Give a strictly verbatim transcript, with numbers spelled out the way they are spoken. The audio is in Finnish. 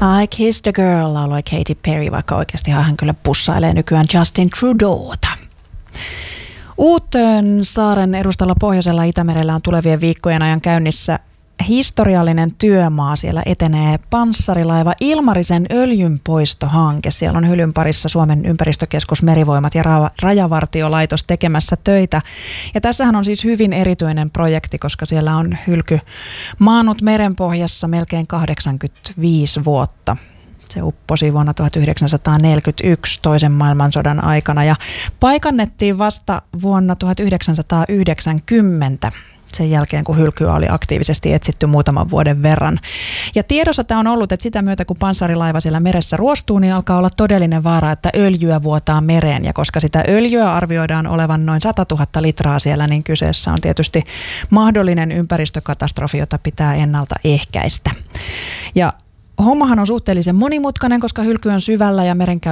I Kissed a Girl lauloi Katy Perry, vaikka oikeasti hän kyllä pussailee nykyään Justin Trudeauta. Uutön saaren edustalla pohjoisella Itämerellä on tulevien viikkojen ajan käynnissä historiallinen työmaa. Siellä etenee panssarilaiva Ilmarisen öljynpoistohanke. Siellä on hylyn parissa Suomen ympäristökeskus, Merivoimat ja Ra- Rajavartiolaitos tekemässä töitä. Ja tässähän on siis hyvin erityinen projekti, koska siellä on hylky maannut merenpohjassa melkein kahdeksankymmentäviisi vuotta. Se upposi vuonna tuhatyhdeksänsataaneljäkymmentäyksi toisen maailmansodan aikana ja paikannettiin vasta vuonna tuhatyhdeksänsataayhdeksänkymmentä. Sen jälkeen, kun hylkyä oli aktiivisesti etsitty muutaman vuoden verran. Ja tiedossa tämä on ollut, että sitä myötä, kun panssarilaiva siellä meressä ruostuu, niin alkaa olla todellinen vaara, että öljyä vuotaa mereen. Ja koska sitä öljyä arvioidaan olevan noin sata tuhatta litraa siellä, niin kyseessä on tietysti mahdollinen ympäristökatastrofi, jota pitää ennaltaehkäistä. Ja hommahan on suhteellisen monimutkainen, koska hylky on syvällä ja merenkäyttö